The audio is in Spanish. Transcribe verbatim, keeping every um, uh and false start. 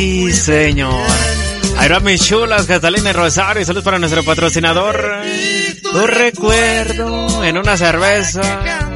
Sí, señor. Ahí va mis chulas, Catalina y Rosario. Saludos para nuestro patrocinador. Tu recuerdo en una cerveza.